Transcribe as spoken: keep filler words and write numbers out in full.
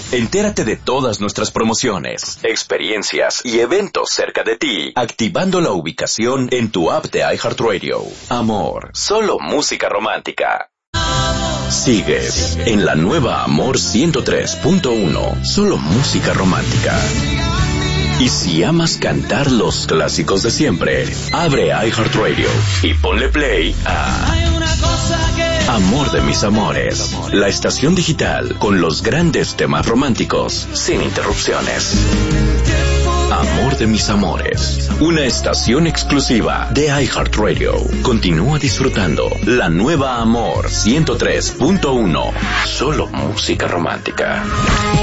Entérate de todas nuestras promociones, experiencias y eventos cerca de ti, activando la ubicación en tu app de iHeartRadio. Amor, solo música romántica. Sigues en la nueva Amor ciento tres punto uno, solo música romántica. Y si amas cantar los clásicos de siempre, abre iHeartRadio y ponle play a Amor de mis amores, la estación digital con los grandes temas románticos, sin interrupciones. Amor de mis amores, una estación exclusiva de iHeartRadio. Continúa disfrutando la nueva Amor ciento tres punto uno, solo música romántica.